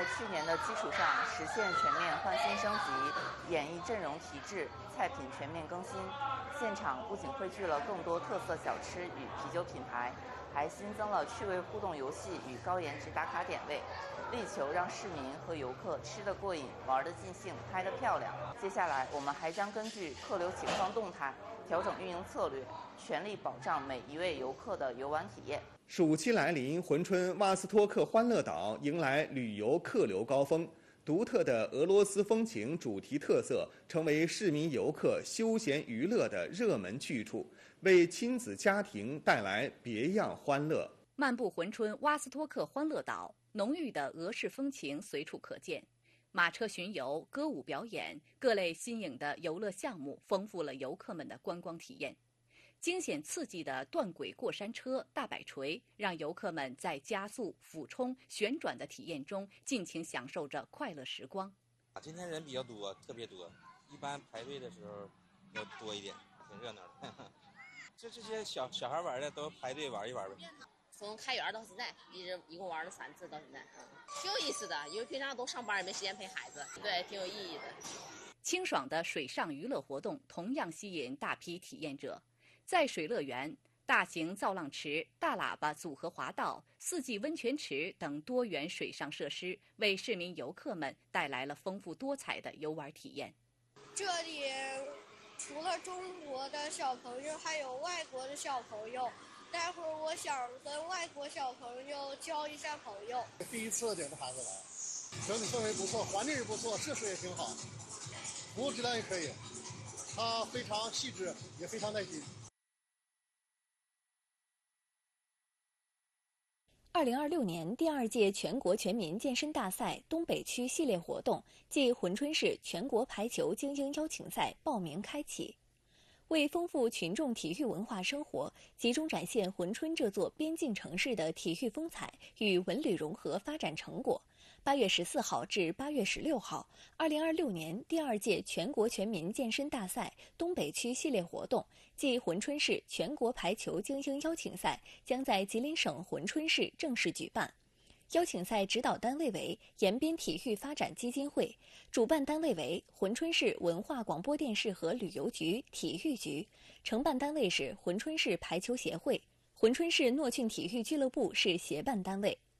去年的基础上实现全面换新升级，演艺阵容提质，菜品全面更新。现场不仅汇聚了更多特色小吃与啤酒品牌，还新增了趣味互动游戏与高颜值打卡点位，力求让市民和游客吃得过瘾、玩得尽兴、拍得漂亮。接下来，我们还将根据客流情况动态调整运营策略，全力保障每一位游客的游玩体验。 暑期来临，珲春瓦斯托克欢乐岛迎来旅游客流高峰。独特的俄罗斯风情主题特色成为市民游客休闲娱乐的热门去处，为亲子家庭带来别样欢乐。 漫步珲春瓦斯托克欢乐岛，浓郁的俄式风情随处可见。马车巡游、歌舞表演，各类新颖的游乐项目丰富了游客们的观光体验。惊险刺激的断轨过山车、大摆锤，让游客们在加速、俯冲、旋转的体验中尽情享受着快乐时光。 今天人比较多，特别多，一般排队的时候要多一点，挺热闹的。这些小孩玩的都排队玩一玩呗。 从开园到现在，一共玩了3次，到现在，挺有意思的。因为平常都上班，也没时间陪孩子，对，挺有意义的。 清爽的水上娱乐活动同样吸引大批体验者。在水乐园，大型造浪池、大喇叭组合滑道、四季温泉池等多元水上设施，为市民游客们带来了丰富多彩的游玩体验。 这里除了中国的小朋友，还有外国的小朋友。待会儿我想跟外国小朋友交一下朋友。 第一次领着孩子来，整体氛围不错，环境也不错，设施也挺好，服务质量也可以，它非常细致，也非常耐心。 2026年第2届全国全民健身大赛东北区系列活动暨珲春市全国排球精英邀请赛报名开启。为丰富群众体育文化生活，集中展现珲春这座边境城市的体育风采与文旅融合发展成果，8月14号至8月16号，2026年第2届全国全民健身大赛东北区系列活动暨珲春市全国排球精英邀请赛将在吉林省珲春市正式举办。邀请赛指导单位为延边体育发展基金会，主办单位为珲春市文化广播电视和旅游局、体育局，承办单位是珲春市排球协会，珲春市诺郡体育俱乐部是协办单位。